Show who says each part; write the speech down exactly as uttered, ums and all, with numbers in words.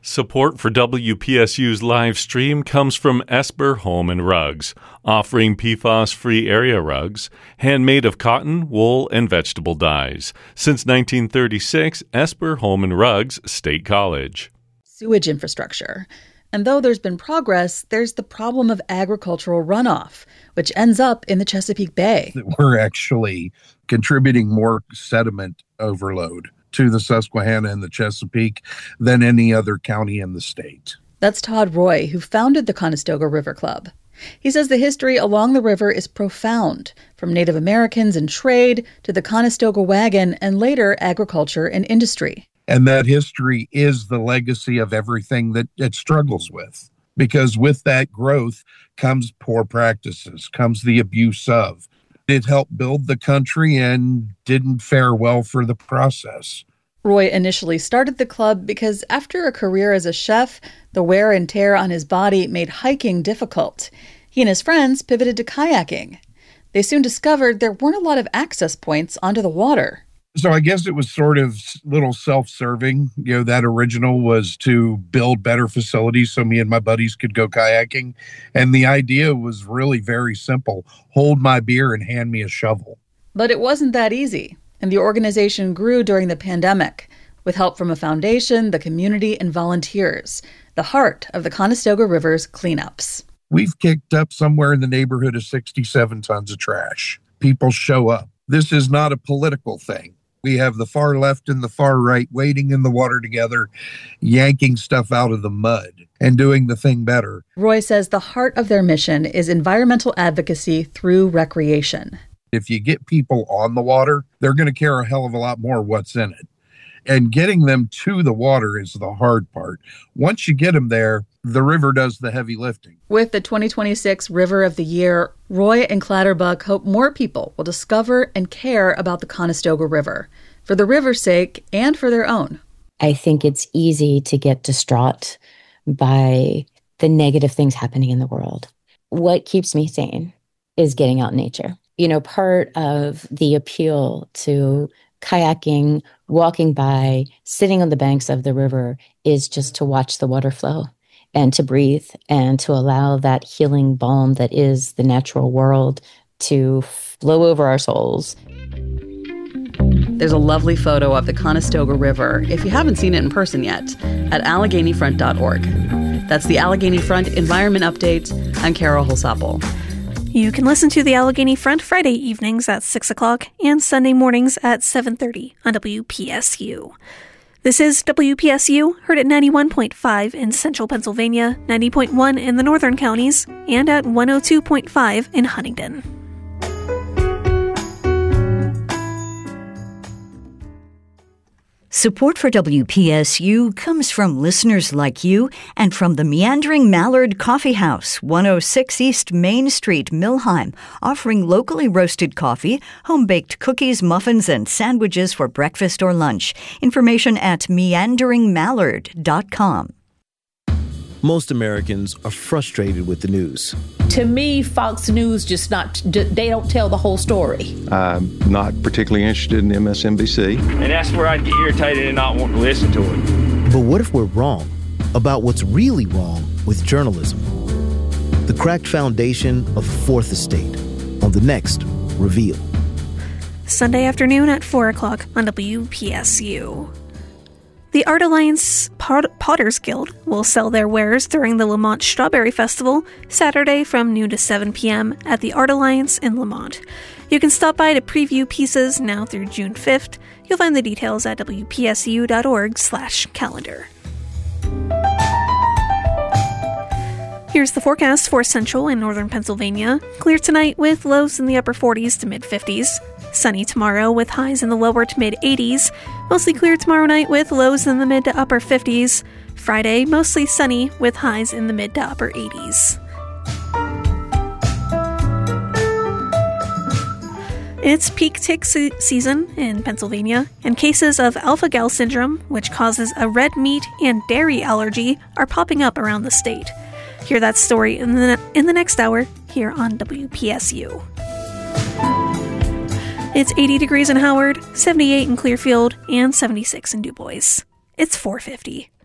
Speaker 1: Support for W P S U's live stream comes from Esper Home and Rugs, offering P FAS-free area rugs, handmade of cotton, wool, and vegetable dyes. Since nineteen thirty-six, Esper Home and Rugs, State College.
Speaker 2: Sewage infrastructure. And though there's been progress, there's the problem of agricultural runoff, which ends up in the Chesapeake Bay.
Speaker 3: We're actually contributing more sediment overload to the Susquehanna and the Chesapeake than any other county in the state.
Speaker 2: That's Todd Roy, who founded the Conestoga River Club. He says the history along the river is profound, from Native Americans and trade to the Conestoga wagon and later agriculture and industry.
Speaker 3: And that history is the legacy of everything that it struggles with. Because with that growth comes poor practices, comes the abuse of. It helped build the country and didn't fare well for the process.
Speaker 2: Roy initially started the club because after a career as a chef, the wear and tear on his body made hiking difficult. He and his friends pivoted to kayaking. They soon discovered there weren't a lot of access points onto the water.
Speaker 3: So I guess it was sort of a little self-serving. You know, that original was to build better facilities so me and my buddies could go kayaking. And the idea was really very simple. Hold my beer and hand me a shovel.
Speaker 2: But it wasn't that easy. And the organization grew during the pandemic with help from a foundation, the community, and volunteers, the heart of the Conestoga River's cleanups.
Speaker 3: We've kicked up somewhere in the neighborhood of sixty-seven tons of trash. People show up. This is not a political thing. We have the far left and the far right wading in the water together, yanking stuff out of the mud and doing the thing better.
Speaker 2: Roy says the heart of their mission is environmental advocacy through recreation.
Speaker 3: If you get people on the water, they're going to care a hell of a lot more what's in it. And getting them to the water is the hard part. Once you get them there, the river does the heavy lifting.
Speaker 2: With the twenty twenty-six River of the Year, Roy and Clatterbuck hope more people will discover and care about the Conestoga River, for the river's sake and for their own.
Speaker 4: I think it's easy to get distraught by the negative things happening in the world. What keeps me sane is getting out in nature. You know, part of the appeal to kayaking, walking by, sitting on the banks of the river is just to watch the water flow and to breathe and to allow that healing balm that is the natural world to flow over our souls.
Speaker 2: There's a lovely photo of the Conestoga River, if you haven't seen it in person yet, at Allegheny Front dot org. That's the Allegheny Front Environment Update. I'm Carol Holsapple.
Speaker 5: You can listen to the Allegheny Front Friday evenings at six o'clock and Sunday mornings at seven thirty on W P S U. This is W P S U, heard at ninety-one point five in central Pennsylvania, ninety point one in the northern counties, and at one oh two point five in Huntingdon.
Speaker 6: Support for W P S U comes from listeners like you and from the Meandering Mallard Coffee House, one oh six East Main Street, Millheim, offering locally roasted coffee, home-baked cookies, muffins, and sandwiches for breakfast or lunch. Information at meandering mallard dot com.
Speaker 7: Most Americans are frustrated with the news.
Speaker 8: To me, Fox News just not, they don't tell the whole story.
Speaker 9: I'm not particularly interested in M S N B C.
Speaker 10: And that's where I get irritated and not want to listen to it.
Speaker 7: But what if we're wrong about what's really wrong with journalism? The cracked foundation of the Fourth Estate on the next Reveal.
Speaker 5: Sunday afternoon at four o'clock on W P S U. The Art Alliance Pot- Potters Guild will sell their wares during the Lamont Strawberry Festival, Saturday from noon to seven p.m. at the Art Alliance in Lamont. You can stop by to preview pieces now through June fifth. You'll find the details at w p s u dot org slash calendar. Here's the forecast for central and northern Pennsylvania. Clear tonight with lows in the upper forties to mid-fifties. Sunny tomorrow with highs in the lower to mid-eighties. Mostly clear tomorrow night with lows in the mid to upper fifties. Friday, mostly sunny with highs in the mid to upper eighties. It's peak tick se- season in Pennsylvania, and cases of alpha-gal syndrome, which causes a red meat and dairy allergy, are popping up around the state. Hear that story in the, in the next hour here on W P S U. It's eighty degrees in Howard, seventy-eight in Clearfield, and seventy-six in Du Bois. It's four fifty.